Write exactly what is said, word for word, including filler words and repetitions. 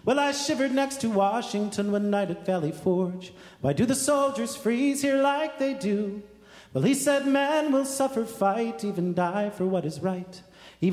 Well, I shivered next to Washington one night at Valley Forge. Why do the soldiers freeze here like they do? Well, he said, man will suffer, fight, even die for what is right.